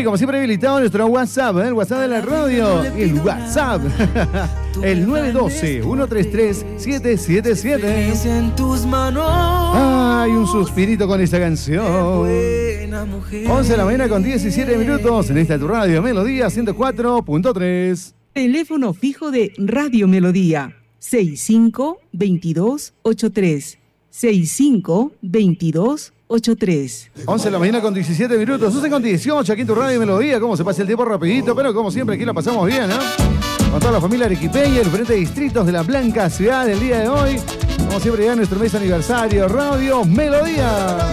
como siempre habilitado nuestro WhatsApp, el WhatsApp de la radio. El WhatsApp. El 912-133-777. En tus manos. Ay, un suspirito con esta canción. 11 de la mañana con 17 minutos. En esta tu radio Melodía 104.3. Teléfono fijo de Radio Melodía. 65-2283. 65-2283. 11 de la mañana con 17 minutos. 11 con 18 aquí en tu radio Melodía. Cómo se pasa el tiempo rapidito, pero como siempre aquí la pasamos bien, ¿no? Con toda la familia arequipeña y los diferentes distritos de la Blanca Ciudad el día de hoy. Como siempre ya nuestro mes aniversario, Radio Melodía.